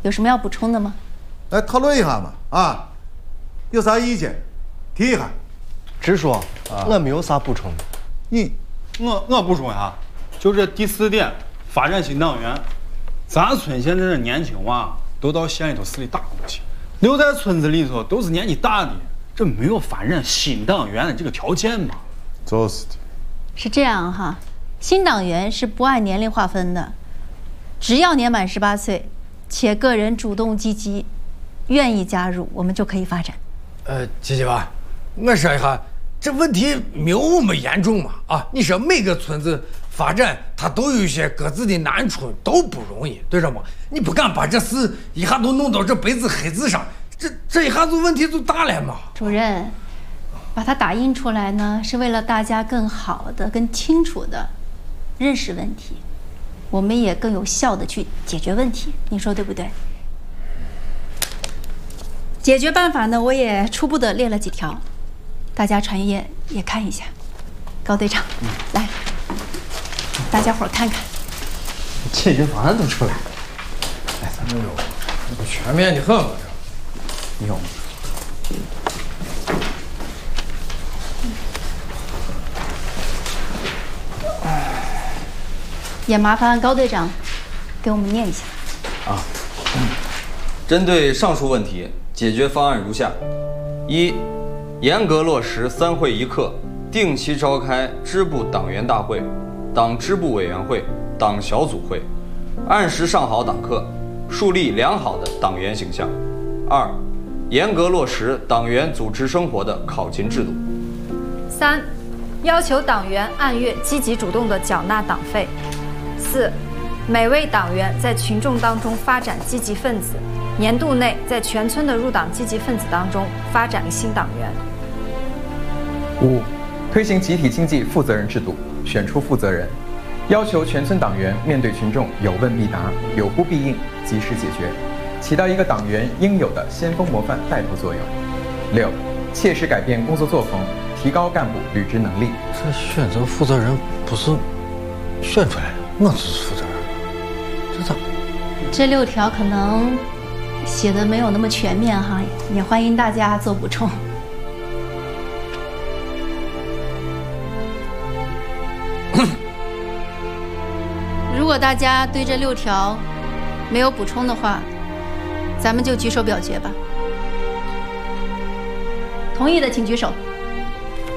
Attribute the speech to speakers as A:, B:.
A: 有什么要补充的吗？
B: 来讨论一下嘛，啊，有啥意见提一下。
C: 直说，我没有啥补充的。
D: 我补充一下，就这第4点，发展新党员。咱村现在的年轻娃都到县里头市里打工去，留在村子里头都是年纪大的，这没有发展新党员的这个条件嘛？
B: 就是的。
A: 是这样哈，新党员是不按年龄划分的，只要年满18岁，且个人主动积极，愿意加入，我们就可以发展。
E: 姐姐吧，我说一下，这问题没有那么严重嘛？啊，你说每个村子发展，它都有一些各自的难处，都不容易，对着吗？你不敢把这事一下都弄到这白纸黑字上，这一下子问题就大了嘛。
A: 主任，把它打印出来呢，是为了大家更好的、更清楚的认识问题，我们也更有效的去解决问题，你说对不对？解决办法呢，我也初步的列了几条，大家传阅也看一下。高队长，来，大家伙看看，
C: 解决方案都出来了。
E: 哎呦，这个全面的很啊，这。
C: 有。
A: 也麻烦高队长给我们念一下。
F: 针对上述问题，解决方案如下：一、严格落实3会1课，定期召开支部党员大会、党支部委员会、党小组会，按时上好党课，树立良好的党员形象。2、严格落实党员组织生活的考勤制度。
G: 3、要求党员按月积极主动地缴纳党费。4、每位党员在群众当中发展积极分子，年度内在全村的入党积极分子当中发展新党员。
H: 5、推行集体经济负责任制度，选出负责人，要求全村党员面对群众有问必答，有呼必应，及时解决，起到一个党员应有的先锋模范带头作用。6、切实改变工作作风，提高干部履职能力。
C: 这选择负责人不是选出来的，我就是负责人，这咋？
A: 这6条可能写的没有那么全面哈，也欢迎大家做补充。如果大家对这6条没有补充的话，咱们就举手表决吧。同意的请举手。